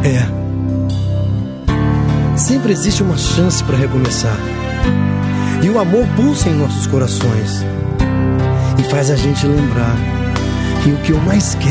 Sempre existe uma chance para recomeçar. E o amor pulsa em nossos corações e faz a gente lembrar que o que eu mais quero